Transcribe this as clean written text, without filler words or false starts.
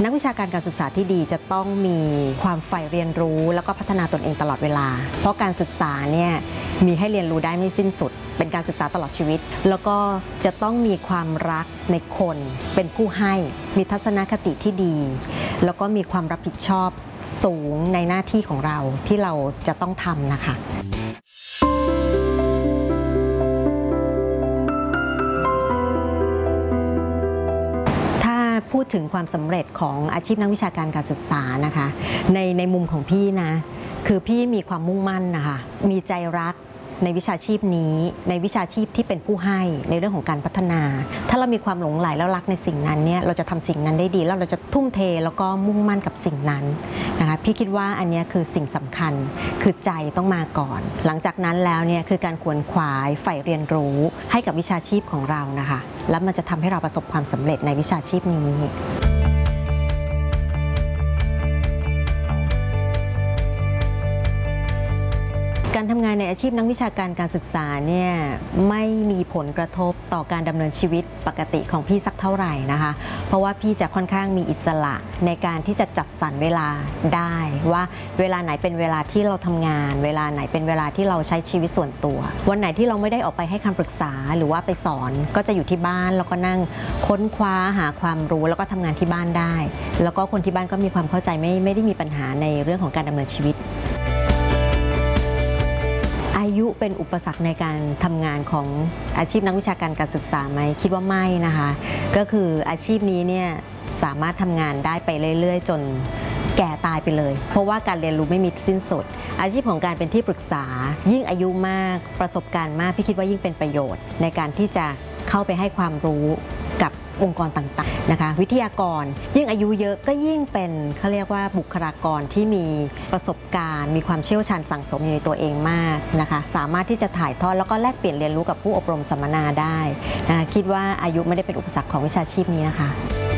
นักวิชาการการศึกษาที่ดีจะต้องมีความใฝ่เรียนรู้แล้วก็พัฒนาตนเองตลอดเวลาเพราะการศึกษาเนี่ยมีให้เรียนรู้ได้ไม่สิ้นสุดเป็นการศึกษาตลอดชีวิตแล้วก็จะต้องมีความรักในคนเป็นผู้ให้มีทัศนคติที่ดีแล้วก็มีความรับผิดชอบสูงในหน้าที่ของเราที่เราจะต้องทำนะคะพูดถึงความสำเร็จของอาชีพนักวิชาการการศึกษานะคะในมุมของพี่นะคือพี่มีความมุ่งมั่นนะคะมีใจรักในวิชาชีพนี้ในวิชาชีพที่เป็นผู้ให้ในเรื่องของการพัฒนาถ้าเรามีความหลงใหลแล้วรักในสิ่งนั้นเนี่ยเราจะทำสิ่งนั้นได้ดีแล้วเราจะทุ่มเทแล้วก็มุ่งมั่นกับสิ่งนั้นนะคะพี่คิดว่าอันนี้คือสิ่งสำคัญคือใจต้องมาก่อนหลังจากนั้นแล้วเนี่ยคือการขวนขวายใฝ่เรียนรู้ให้กับวิชาชีพของเรานะคะแล้วมันจะทำให้เราประสบความสำเร็จในวิชาชีพนี้การทำงานในอาชีพนักวิชาการการศึกษาเนี่ยไม่มีผลกระทบต่อการดำเนินชีวิตปกติของพี่สักเท่าไหร่นะคะเพราะว่าพี่จะค่อนข้างมีอิสระในการที่จะจัดสรรเวลาได้ว่าเวลาไหนเป็นเวลาที่เราทำงานเวลาไหนเป็นเวลาที่เราใช้ชีวิตส่วนตัววันไหนที่เราไม่ได้ออกไปให้คำปรึกษาหรือว่าไปสอนก็จะอยู่ที่บ้านแล้วก็นั่งค้นคว้าหาความรู้แล้วก็ทำงานที่บ้านได้แล้วก็คนที่บ้านก็มีความเข้าใจไม่ได้มีปัญหาในเรื่องของการดำเนินชีวิตอายุเป็นอุปสรรคในการทำงานของอาชีพนักวิชาการการศึกษาไหมคิดว่าไม่นะคะก็คืออาชีพนี้เนี่ยสามารถทำงานได้ไปเรื่อยๆจนแก่ตายไปเลยเพราะว่าการเรียนรู้ไม่มีสิ้นสุดอาชีพของการเป็นที่ปรึกษายิ่งอายุมากประสบการณ์มากพี่คิดว่ายิ่งเป็นประโยชน์ในการที่จะเข้าไปให้ความรู้กับองค์กรต่างๆนะคะวิทยากรยิ่งอายุเยอะก็ยิ่งเป็นเขาเรียกว่าบุคลากรที่มีประสบการณ์มีความเชี่ยวชาญสั่งสมอยู่ในตัวเองมากนะคะสามารถที่จะถ่ายทอดแล้วก็แลกเปลี่ยนเรียนรู้กับผู้อบรมสัมมนาได้นะคะคิดว่าอายุไม่ได้เป็นอุปสรรคของวิชาชีพนี้นะคะ